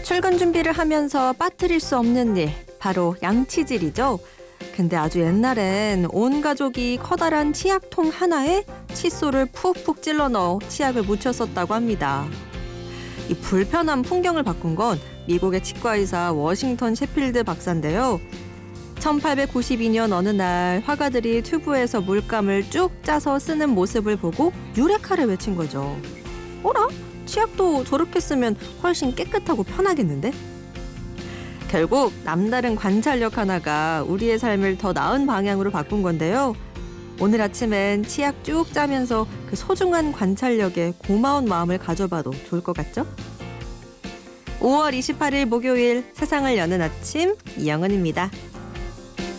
출근 준비를 하면서 빠뜨릴 수 없는 일, 바로 양치질이죠. 근데 아주 옛날엔 온 가족이 커다란 치약통 하나에 칫솔을 푹푹 찔러 넣어 치약을 묻혔었다고 합니다. 이 불편한 풍경을 바꾼 건 미국의 치과의사 워싱턴 셰필드 박사인데요. 1892년 어느 날 화가들이 튜브에서 물감을 쭉 짜서 쓰는 모습을 보고 유레카를 외친 거죠. 어라? 치약도 저렇게 쓰면 훨씬 깨끗하고 편하겠는데? 결국 남다른 관찰력 하나가 우리의 삶을 더 나은 방향으로 바꾼 건데요. 오늘 아침엔 치약 쭉 짜면서 그 소중한 관찰력에 고마운 마음을 가져봐도 좋을 것 같죠? 5월 28일 목요일 세상을 여는 아침 이영은입니다.